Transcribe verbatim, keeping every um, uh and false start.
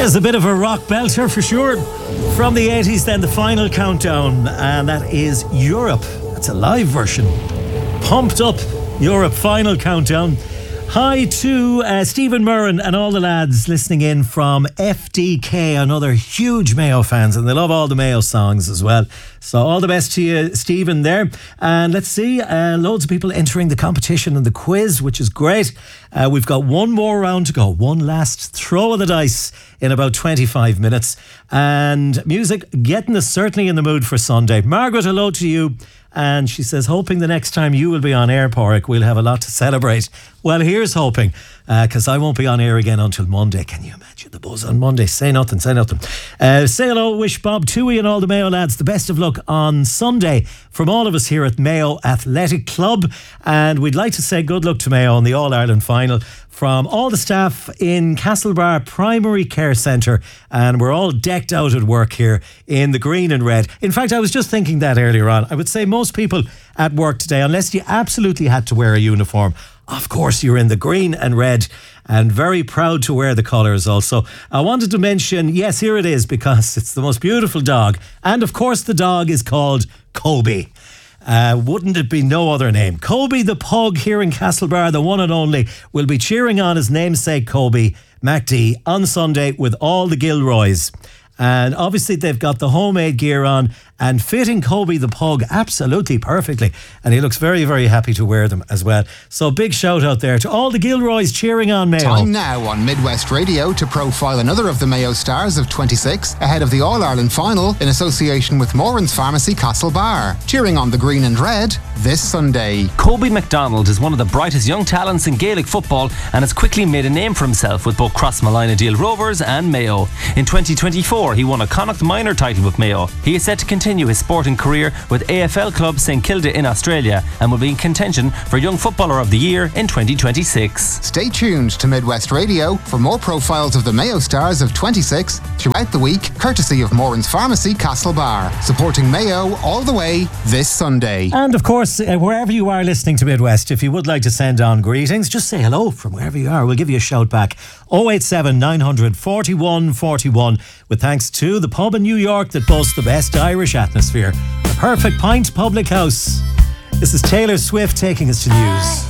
There's a bit of a rock belter for sure. From the eighties, then the final countdown, and that is Europe. That's a live version. Pumped Up Europe final countdown. Hi to uh, Stephen Murren and all the lads listening in from F D K, another huge Mayo fans, and they love all the Mayo songs as well. So all the best to you, Stephen, there. And let's see, uh, loads of people entering the competition and the quiz, which is great. Uh, we've got one more round to go, one last throw of the dice in about twenty-five minutes. And music getting us certainly in the mood for Sunday. Margaret, hello to you. And she says, hoping the next time you will be on air, Pádraig, we'll have a lot to celebrate. Well, here's hoping, because uh, I won't be on air again until Monday. Can you imagine the buzz on Monday? Say nothing, say nothing. Uh, say hello, wish Bob Toohey and all the Mayo lads the best of luck on Sunday from all of us here at Mayo Athletic Club. And we'd like to say good luck to Mayo on the All-Ireland final from all the staff in Castlebar Primary Care Centre, and we're all decked out at work here in the green and red. In fact, I was just thinking that earlier on. I would say most people at work today, unless you absolutely had to wear a uniform, of course you're in the green and red, and very proud to wear the colours also. I wanted to mention, yes, here it is, because it's the most beautiful dog, and of course the dog is called Kobe. Uh, wouldn't it be no other name? Kobe the pug here in Castlebar, the one and only, will be cheering on his namesake Kobe, MacD, on Sunday with all the Gilroys. And obviously they've got the homemade gear on and fitting Kobe the pug absolutely perfectly. And he looks very, very happy to wear them as well. So big shout out there to all the Gilroys cheering on Mayo. Time now on Midwest Radio to profile another of the Mayo stars of twenty-six ahead of the All-Ireland final in association with Moran's Pharmacy Castlebar. Cheering on the green and red this Sunday. Kobe MacDonald is one of the brightest young talents in Gaelic football and has quickly made a name for himself with both Crossmolina Deal Rovers and Mayo. In twenty twenty-four, he won a Connacht minor title with Mayo. He is set to continue his sporting career with A F L club St Kilda in Australia and will be in contention for Young Footballer of the Year in twenty twenty-six. Stay tuned to Midwest Radio for more profiles of the Mayo stars of twenty-six throughout the week, courtesy of Moran's Pharmacy Castlebar, supporting Mayo all the way this Sunday. And of course, uh, wherever you are listening to Midwest, if you would like to send on greetings, just say hello from wherever you are. We'll give you a shout back. oh eight seven nine hundred forty-one forty-one, with thanks to the pub in New York that boasts the best Irish atmosphere, the Perfect Pint Public House. This is Taylor Swift taking us to news.